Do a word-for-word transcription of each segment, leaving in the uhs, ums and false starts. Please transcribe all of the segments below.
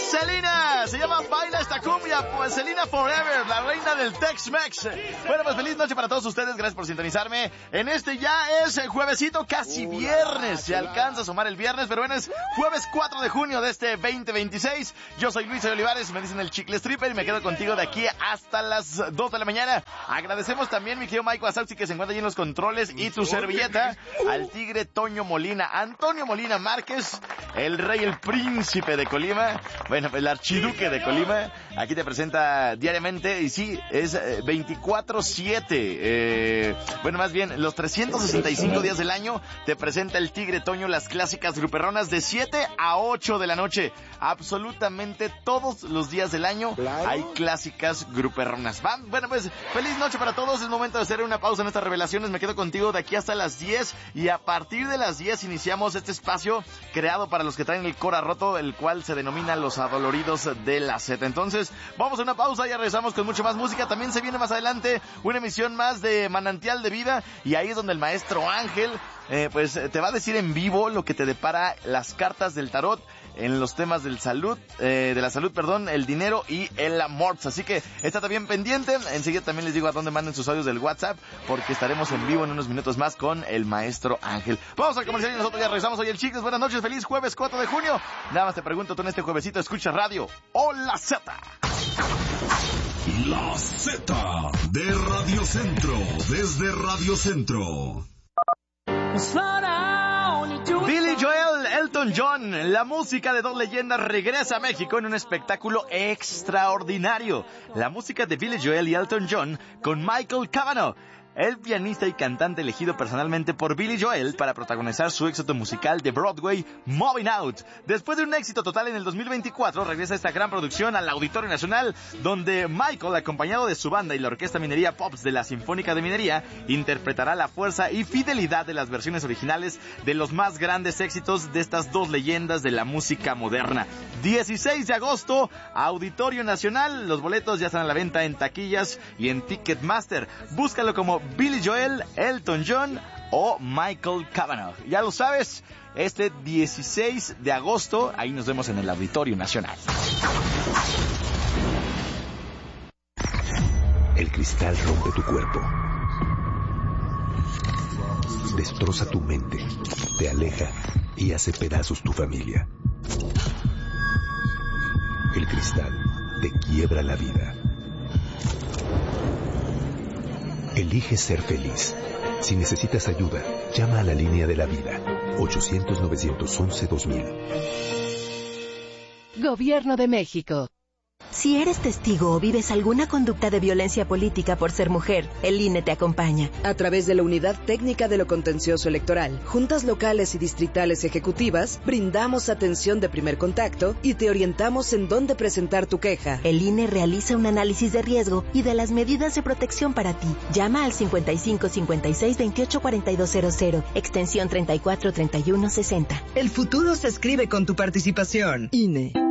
Selena. Se llama Baila esta cumbia, pues Selena Forever, la reina del Tex-Mex. Bueno, pues feliz noche para todos ustedes, gracias por sintonizarme. En este ya es el juevesito, casi viernes. Se alcanza a sumar el viernes, pero bueno, es jueves cuatro de junio de este veinte veintiséis. Yo soy Luis Olivares, me dicen el Chicle Stripper y me quedo contigo de aquí hasta las dos de la mañana. Agradecemos también, mi querido Mike Wazowski, que se encuentra allí en los controles, y tu servilleta, al tigre Toño Molina, Antonio Molina Márquez, el rey, el príncipe de Colima, bueno, el archiduque de Colima, aquí te presenta diariamente, y sí, es veinticuatro siete, eh, bueno, más bien, los trescientos sesenta y cinco días del año, te presenta el tigre Toño las clásicas gruperronas de siete a ocho de la noche, absolutamente todos los días del año hay clásicas gruperronas. ¿Va? Bueno, pues, feliz noche para todos, es momento de hacer una pausa en estas revelaciones, me quedo contigo de aquí hasta las diez, y a partir de las diez iniciamos este espacio creado para los que traen el cora roto, el cual se denomina Los Adoloridos de la Z. Entonces, vamos a una pausa y ya regresamos con mucho más música. También se viene más adelante una emisión más de Manantial de Vida, y ahí es donde el maestro Ángel eh, pues te va a decir en vivo lo que te depara las cartas del tarot en los temas del salud, eh, de la salud, perdón, el dinero y el amor. Así que estate bien pendiente. Enseguida también les digo a dónde manden sus audios del WhatsApp, porque estaremos en vivo en unos minutos más con el maestro Ángel. Vamos al comercial y nosotros ya regresamos. Hoy el Chicles, buenas noches, feliz jueves cuatro de junio. Nada más te pregunto, tú en este juevesito escuchas radio o la Z. La Z de Radio Centro, desde Radio Centro. Billy Joel, Elton John, la música de dos leyendas regresa a México en un espectáculo extraordinario. La música de Billy Joel y Elton John con Michael Cavanaugh, el pianista y cantante elegido personalmente por Billy Joel para protagonizar su éxito musical de Broadway, Moving Out. Después de un éxito total en el dos mil veinticuatro, regresa esta gran producción al Auditorio Nacional, donde Michael, acompañado de su banda y la Orquesta Minería Pops de la Sinfónica de Minería, interpretará la fuerza y fidelidad de las versiones originales de los más grandes éxitos de estas dos leyendas de la música moderna. dieciséis de agosto, Auditorio Nacional. Los boletos ya están a la venta en taquillas y en Ticketmaster. Búscalo como Billy Joel, Elton John o Michael Cavanaugh. Ya lo sabes, este dieciséis de agosto, ahí nos vemos en el Auditorio Nacional. El cristal rompe tu cuerpo, destroza tu mente, te aleja y hace pedazos tu familia. El cristal te quiebra la vida. Elige ser feliz. Si necesitas ayuda, llama a la línea de la vida. ochocientos, novecientos once, dos mil. Gobierno de México. Si eres testigo o vives alguna conducta de violencia política por ser mujer, el I N E te acompaña. A través de la Unidad Técnica de lo Contencioso Electoral, juntas locales y distritales ejecutivas, brindamos atención de primer contacto y te orientamos en dónde presentar tu queja. El I N E realiza un análisis de riesgo y de las medidas de protección para ti. Llama al cincuenta y cinco, cincuenta y seis, veintiocho, cuarenta y dos cero cero, extensión treinta y cuatro, treinta y uno, sesenta. El futuro se escribe con tu participación. I N E.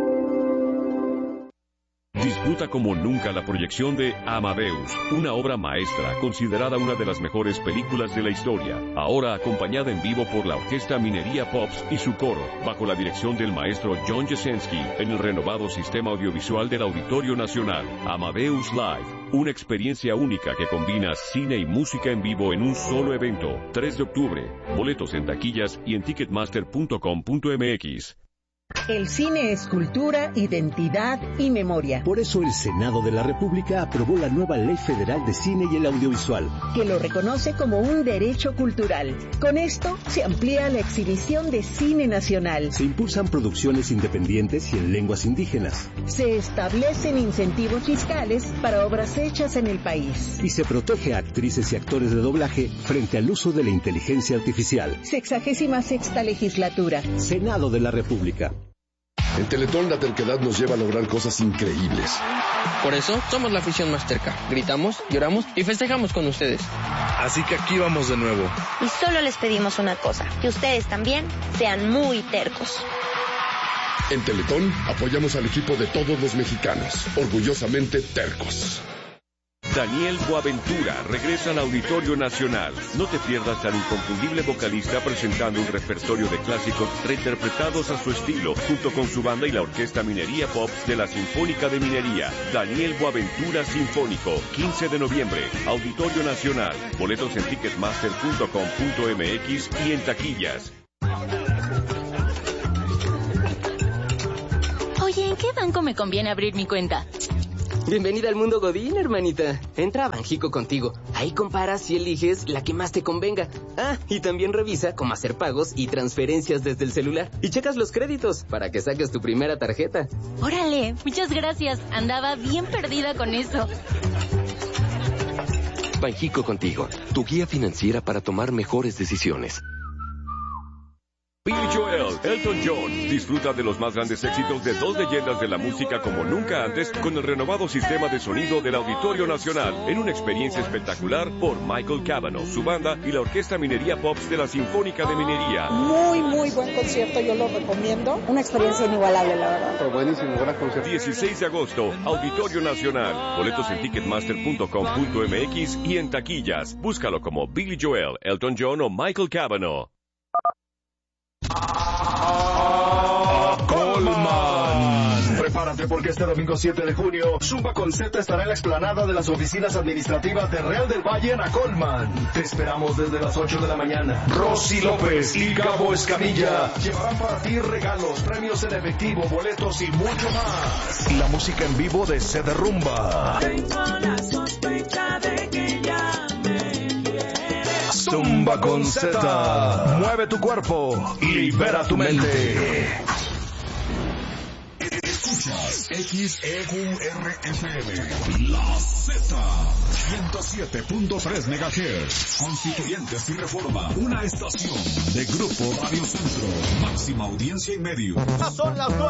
Disfruta como nunca la proyección de Amadeus, una obra maestra considerada una de las mejores películas de la historia, ahora acompañada en vivo por la Orquesta Minería Pops y su coro, bajo la dirección del maestro John Jasenski, en el renovado sistema audiovisual del Auditorio Nacional. Amadeus Live, una experiencia única que combina cine y música en vivo en un solo evento. tres de octubre, boletos en taquillas y en ticketmaster punto com punto m x. El cine es cultura, identidad y memoria. Por eso el Senado de la República aprobó la nueva Ley Federal de Cine y el Audiovisual, que lo reconoce como un derecho cultural. Con esto se amplía la exhibición de cine nacional. Se impulsan producciones independientes y en lenguas indígenas. Se establecen incentivos fiscales para obras hechas en el país. Y se protege a actrices y actores de doblaje frente al uso de la inteligencia artificial. Sexagésima sexta legislatura. Senado de la República. En Teletón la terquedad nos lleva a lograr cosas increíbles. Por eso somos la afición más terca. Gritamos, lloramos y festejamos con ustedes. Así que aquí vamos de nuevo. Y solo les pedimos una cosa, que ustedes también sean muy tercos. En Teletón apoyamos al equipo de todos los mexicanos, orgullosamente tercos. Daniel Boaventura regresa al Auditorio Nacional. No te pierdas al inconfundible vocalista presentando un repertorio de clásicos reinterpretados a su estilo, junto con su banda y la Orquesta Minería Pops de la Sinfónica de Minería. Daniel Boaventura Sinfónico, quince de noviembre, Auditorio Nacional. Boletos en ticketmaster punto com punto m x y en taquillas. Oye, ¿en qué banco me conviene abrir mi cuenta? Bienvenida al mundo Godín, hermanita. Entra a Banjico Contigo. Ahí comparas y eliges la que más te convenga. Ah, y también revisa cómo hacer pagos y transferencias desde el celular. Y checas los créditos para que saques tu primera tarjeta. Órale, muchas gracias. Andaba bien perdida con eso. Banjico Contigo, tu guía financiera para tomar mejores decisiones. Billy Joel, Elton John, disfruta de los más grandes éxitos de dos leyendas de la música como nunca antes con el renovado sistema de sonido del Auditorio Nacional en una experiencia espectacular por Michael Cavanaugh, su banda y la Orquesta Minería Pops de la Sinfónica de Minería. Muy, muy buen concierto, yo lo recomiendo. Una experiencia inigualable, la verdad. Pero buenísimo, gran concierto. dieciséis de agosto, Auditorio Nacional. Boletos en ticketmaster punto com punto m x y en taquillas. Búscalo como Billy Joel, Elton John o Michael Cavanaugh. Colman. Prepárate porque este domingo siete de junio, Zumba con Z estará en la explanada de las oficinas administrativas de Real del Valle en Acolman. Te esperamos desde las ocho de la mañana. Rosy López y Gabo Escamilla llevarán para ti regalos, premios en efectivo, boletos y mucho más. La música en vivo de Se Derrumba. Tengo la sospecha de que ya me Zumba con Z. Mueve tu cuerpo, libera tu mente. Escuchas X E U R F M, La Z, ciento siete punto tres megahertz. Constituyentes y Reforma, una estación de Grupo Radio Centro. Máxima audiencia y medio. Son las